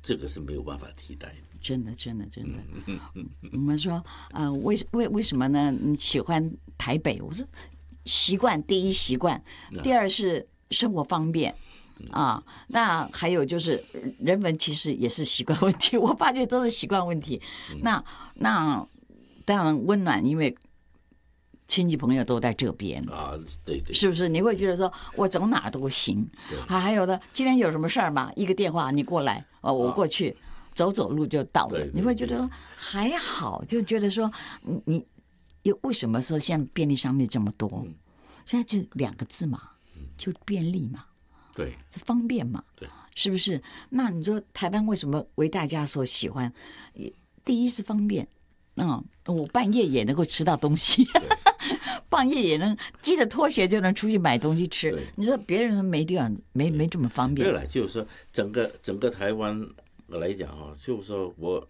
这个是没有办法替代的。 真的。我们说为什么呢？你喜欢台北？我说习惯，第一习惯，第二是生活方便。那还有就是人文其实也是习惯问题，我发觉都是习惯问题。那当然温暖，因为亲戚朋友都在这边对， 是不是？你会觉得说我走哪都行。还有的，今天有什么事儿嘛？一个电话你过来，我过去走路就到了。你会觉得还好，就觉得说你为什么说现在便利商店这么多？现在就2个字嘛，就便利嘛。 对， 是方便嘛？ 对， 是不是？那你说台湾为什么为大家所喜欢？第一是方便，我半夜也能够吃到东西，半夜也能系着拖鞋就能出去买东西吃。你说别人没地方，没这么方便。 对了，就是说整个台湾来讲就是说我，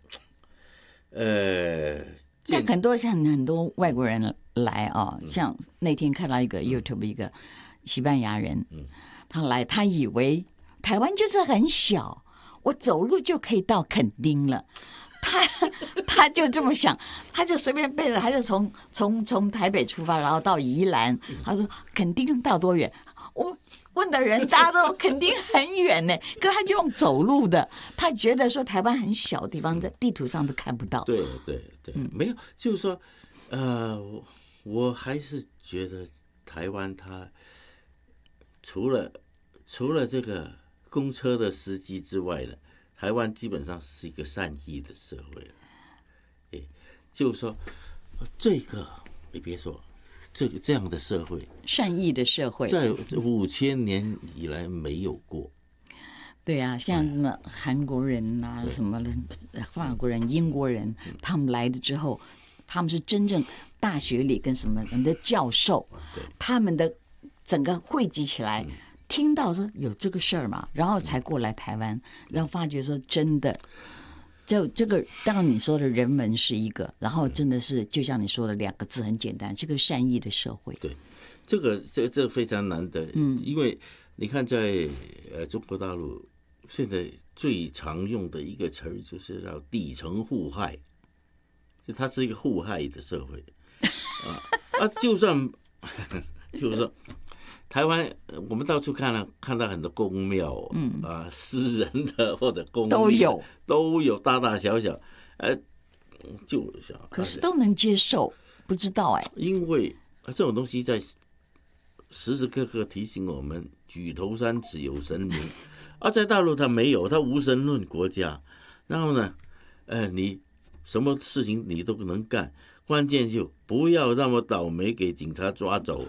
像很多外国人来像那天看到一个 YouTube 一个西班牙人，他来，他以为台湾就是很小，我走路就可以到垦丁了。他就这么想，他就随便背了，他就从台北出发，然后到宜兰。他说垦丁到多远？我问的人大家都垦丁很远呢，可他就用走路的。他觉得说台湾很小的地方，在地图上都看不到。 对，没有，就是说，我还是觉得台湾它除了这个公车的司机之外呢，台湾基本上是一个善意的社会了。就是说，这个你别说，这样的社会， 善意的社会， 在5000年以来没有过。 对啊，像什么韩国人啊，什么法国人、英国人，他们来的之后，他们是真正大学里跟什么人的教授，他们的整个汇集起来，听到说有这个事儿嘛，然后才过来台湾，然后发觉说真的，就这个当然你说的人文是一个，然后真的是就像你说的2个字很简单，这个善意的社会。 对，这非常难得，因为你看在中国大陆现在最常用的一个词儿就是叫底层互害，就它是一个互害的社会就算就是说台湾我们到处看到很多宫庙私人的或者公立都有大大小小就可是都能接受，不知道因为这种东西在时时刻刻提醒我们举头三尺有神明在大陆它没有，它无神论国家，然后呢你什么事情你都能干，关键就不要那么倒霉给警察抓走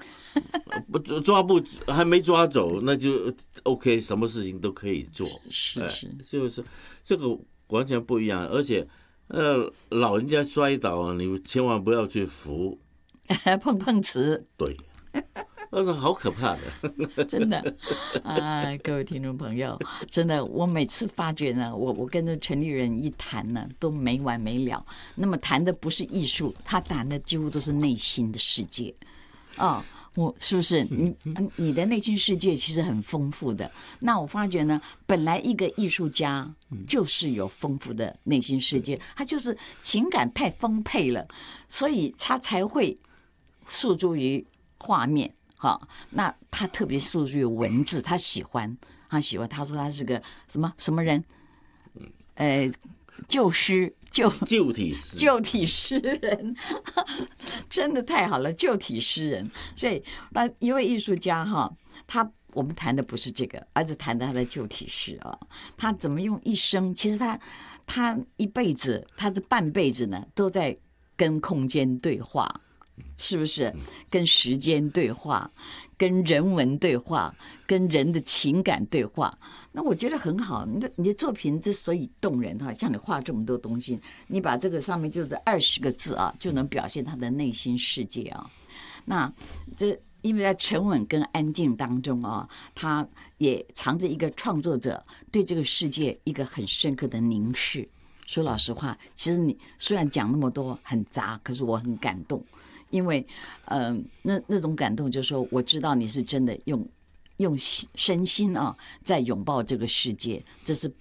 还没抓走那就 OK， 什么事情都可以做。 是就是这个完全不一样。而且老人家摔倒你千万不要去扶碰瓷。 对，好可怕的真的各位听众朋友，真的我每次发觉呢，我跟着陈立仁一谈呢都没完没了。那么谈的不是艺术，他谈的几乎都是内心的世界我是不是你的内心世界其实很丰富的。那我发觉呢，本来一个艺术家就是有丰富的内心世界，他就是情感太丰沛了，所以他才会诉诸于画面那他特别诉诸于文字，他喜欢，他说他是个什么人旧体诗人真的太好了，旧体诗人。所以那一位艺术家我们谈的不是这个，而是谈的他的旧体诗他怎么用一生，其实他一辈子，他的半辈子呢都在跟空间对话，是不是？跟时间对话，跟人文对话，跟人的情感对话。那我觉得很好，你的作品之所以动人像你画这么多东西，你把这个上面就是20个字就能表现他的内心世界那这因为在沉稳跟安静当中他也藏着一个创作者对这个世界一个很深刻的凝视。说老实话，其实你虽然讲那么多很杂，可是我很感动，因为那种感动就是说我知道你是真的用身心在拥抱这个世界，这是